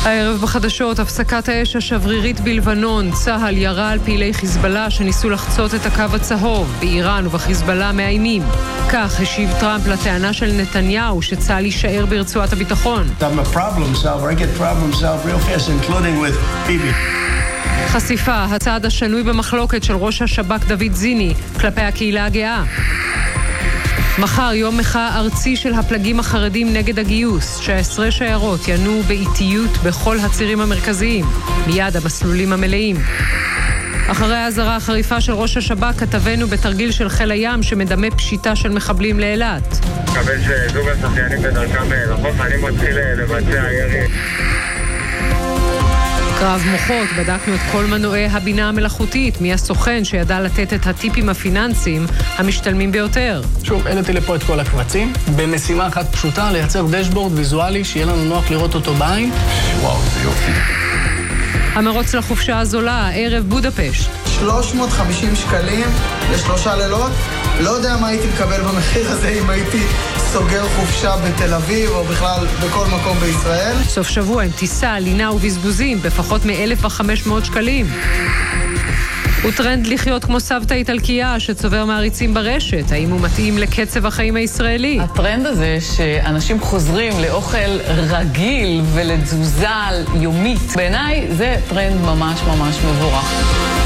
הערב בחדשות, הפסקת האש השברירית בלבנון. צה"ל ירה על פעילי חיזבאללה שניסו לחצות את הקו הצהוב. באיראן ובחיזבאללה מאיימים. כך השיב טראמפ לטענה של נתניהו שצה"ל יישאר ברצועת הביטחון. חשיפה, הצעד השנוי במחלוקת של ראש השב"כ דוד זיני כלפי הקהילה הגאה. מחר יום מחאה ארצי של הפלגים החרדים נגד הגיוס. 19 שיירות ינועו באיטיות בכל הצירים המרכזיים. מיד המסלולים המלאים. אחרי ההזרה החריפה של ראש השב"כ כתבנו בתרגיל של חיל הים שמדמה פשיטה של מחבלים לאילת. מקבל שזוג השחיינים בדרכם לחוף, אני מתחיל לבצע ירי. קרב מוחות, בדקנו את כל מנועי הבינה המלאכותית, מי הסוכן שידע לתת את הטיפים הפיננסיים המשתלמים ביותר. שוב, העליתי לפה את כל הקבצים, במשימה אחת פשוטה, לייצר דשבורד ויזואלי, שיהיה לנו נוח לראות אותו בעין. וואו, זה יופי. המרוץ לחופשה הזולה, ערב בודפשט. 350 שקלים ל3 לילות. לא יודע מה הייתי מקבל במחיר הזה אם הייתי סוגר חופשה בתל אביב או בכלל בכל מקום בישראל. סוף שבוע עם טיסה, לינה ובזבוזים בפחות מ-1,500 שקלים. הוא טרנד לחיות כמו סבתא איטלקייה שצובר מעריצים ברשת. האם הוא מתאים לקצב החיים הישראלי? הטרנד הזה שאנשים חוזרים לאוכל רגיל ולתזוזה יומית, בעיניי זה טרנד ממש ממש מבורך.